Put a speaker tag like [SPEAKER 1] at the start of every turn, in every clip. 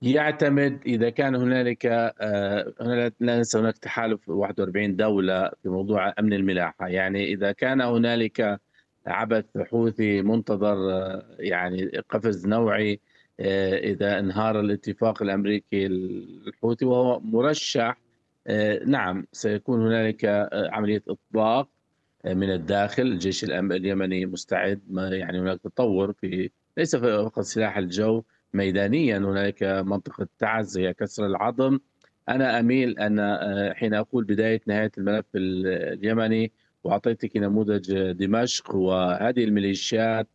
[SPEAKER 1] يعتمد إذا كان هنالك لا ننسى هناك تحالف 41 دولة في موضوع أمن الملاحة، يعني إذا كان هنالك عبث حوثي منتظر يعني قفز نوعي إذا انهار الاتفاق الأمريكي الحوثي وهو مرشح، نعم سيكون هنالك عملية إطلاق من الداخل. الجيش اليمني مستعد، ما يعني هناك تطور في ليس فقط سلاح الجو، ميدانيا هنالك منطقة تعز هي كسر العظم. أنا أميل أن حين أقول بداية نهاية الملف اليمني وأعطيتك نموذج دمشق وهذه الميليشيات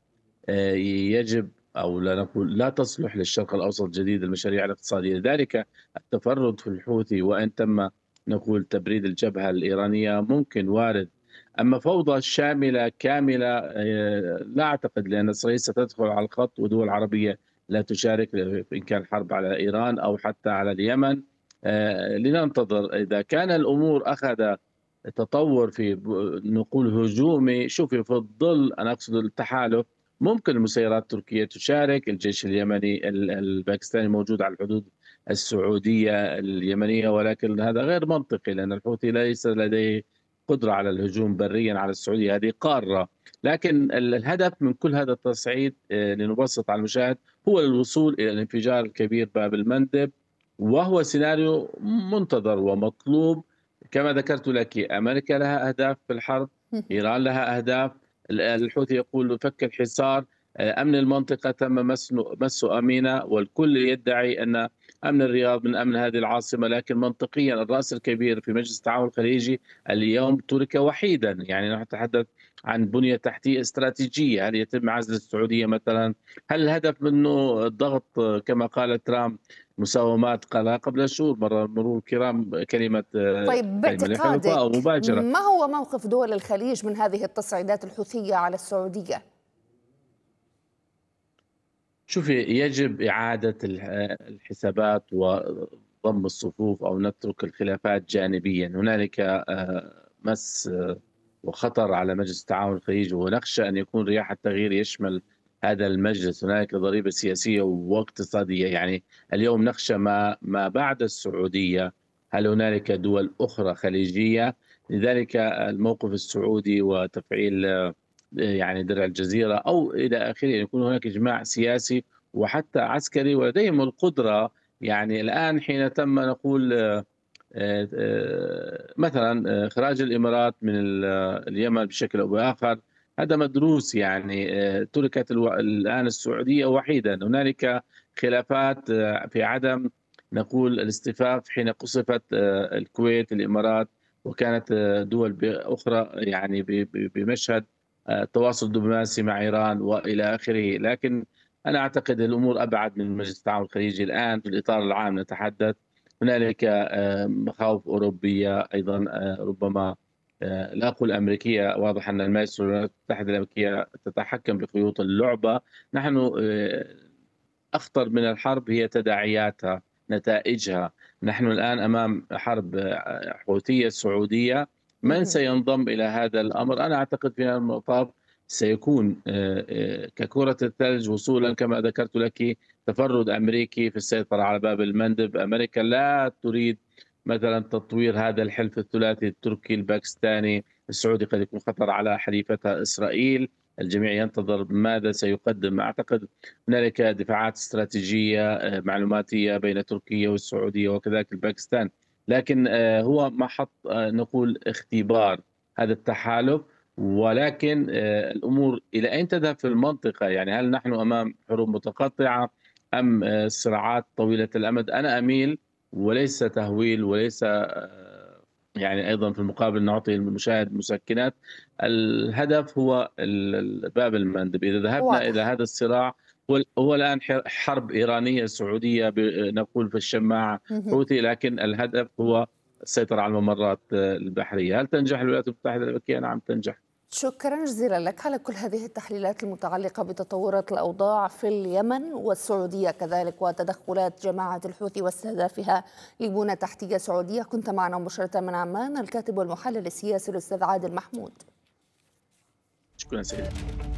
[SPEAKER 1] يجب أو لا نقول لا تصلح للشرق الأوسط جديد المشاريع الاقتصادية. لذلك التفرد في الحوثي وإن تم نقول تبريد الجبهة الإيرانية ممكن وارد، أما فوضى شاملة كاملة لا أعتقد، لأن إسرائيل ستدخل على الخط ودول عربية لا تشارك إن كان حرب على إيران أو حتى على اليمن. لننتظر إذا كان الأمور أخذ تطور في نقول هجومي. شوفي في الظل، أنا أقصد التحالف، ممكن المسيرات التركية تشارك، الجيش اليمني الباكستاني موجود على الحدود السعودية اليمنية، ولكن هذا غير منطقي لأن الحوثي ليس لديه قدرة على الهجوم بريا على السعودية، هذه قارة. لكن الهدف من كل هذا التصعيد لنبسط على المشاهد هو الوصول إلى الانفجار الكبير باب المندب، وهو سيناريو منتظر ومطلوب. كما ذكرت لك أمريكا لها أهداف في الحرب، إيران لها أهداف، الحوثي يقول فك الحصار، أمن المنطقة تم مسه أمينة، والكل يدعي أن أمن الرياض من أمن هذه العاصمة، لكن منطقيا الرأس الكبير في مجلس التعاون الخليجي اليوم ترك وحيدا. يعني نحن نتحدث عن بنية تحتية استراتيجية، هل يتم عزل السعودية مثلا؟ هل الهدف منه الضغط كما قال ترامب مساومات قالها قبل شهور مرور الكرام كلمة
[SPEAKER 2] طيب،
[SPEAKER 1] كلمة ليس لطيفة أو
[SPEAKER 2] باعتقادك
[SPEAKER 1] مباشرة.
[SPEAKER 2] ما هو موقف دول الخليج من هذه التصعيدات الحوثية على السعودية؟
[SPEAKER 1] شوفي، يجب إعادة الحسابات وضم الصفوف أو نترك الخلافات جانبيا. هنالك مس وخطر على مجلس التعاون الخليجي، ونخشى أن يكون رياح التغيير يشمل هذا المجلس. هنالك ضريبة سياسية واقتصادية، يعني اليوم نخشى ما بعد السعودية، هل هنالك دول أخرى خليجية؟ لذلك الموقف السعودي وتفعيل يعني درع الجزيرة أو إلى آخره، يكون هناك إجماع سياسي وحتى عسكري، ولديهم القدرة. يعني الآن حين تم نقول مثلا إخراج الإمارات من اليمن بشكل أو بآخر، هذا مدروس. يعني تركت الآن السعودية وحيدا. هنالك خلافات في عدم نقول الاصطفاف حين قصفت الكويت الإمارات، وكانت دول أخرى يعني بمشهد تواصل دبلوماسي مع إيران وإلى آخره. لكن أنا أعتقد الأمور أبعد من مجلس التعاون الخليجي الآن. في الإطار العام نتحدث، هنالك مخاوف أوروبية أيضا، ربما لا أقول أمريكية، واضح أن المجلس الولايات المتحدة الأمريكية تتحكم بخيوط اللعبة. نحن أخطر من الحرب هي تداعياتها، نتائجها. نحن الآن أمام حرب حوثية سعودية. من سينضم إلى هذا الأمر؟ أنا أعتقد في هذا المطاف سيكون ككرة الثلج وصولا كما ذكرت لك، تفرد أمريكي في السيطرة على باب المندب. أمريكا لا تريد مثلا تطوير هذا الحلف الثلاثي التركي الباكستاني السعودي، قد يكون خطر على حليفتها إسرائيل. الجميع ينتظر ماذا سيقدم. أعتقد هنالك دفاعات استراتيجية معلوماتية بين تركيا والسعودية وكذلك الباكستان، لكن هو محط نقول اختبار هذا التحالف. ولكن الأمور إلى أين تذهب في المنطقة؟ يعني هل نحن أمام حروب متقطعة أم صراعات طويلة الأمد؟ أنا أميل، وليس تهويل وليس يعني أيضا في المقابل نعطي المشاهد مسكنات. الهدف هو باب المندب. إذا ذهبنا إلى
[SPEAKER 2] واضح.
[SPEAKER 1] هذا الصراع، هو الآن حرب إيرانية سعودية نقول في الشماعة حوثي، لكن الهدف هو السيطرة على الممرات البحرية. هل تنجح الولايات المتحدة الأمريكية؟ نعم تنجح.
[SPEAKER 2] شكرا جزيلا لك على كل هذه التحليلات المتعلقة بتطورات الأوضاع في اليمن والسعودية كذلك، وتدخلات جماعة الحوثي واستهدافها لبنى تحتية سعودية. كنت معنا مباشرة من عمان الكاتب والمحلل السياسي الأستاذ عادل محمود.
[SPEAKER 1] شكرا سيدي.